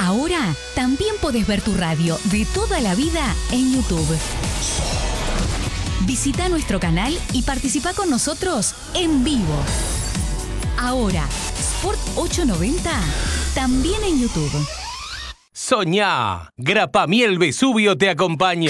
Ahora también podés ver tu radio de toda la vida en YouTube. Visita nuestro canal y participa con nosotros en vivo. Ahora, Sport 890, también en YouTube. Soñá, Grapamiel Vesubio te acompaña.